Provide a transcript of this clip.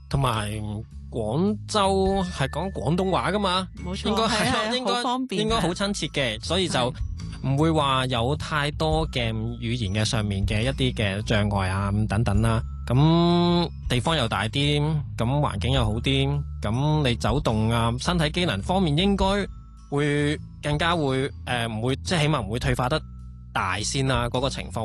同埋廣州係講廣東話噶嘛， 冇錯， 應該係咯， 應該好方便， 應該好親切嘅，所以就唔會話有太多嘅語言嘅上面嘅一啲嘅障礙啊等等啦。咁地方又大啲，咁環境又好啲，咁你走動啊，身體機能方面應該會更加會唔會，即係起碼唔會退化得大先啦，嗰個情況。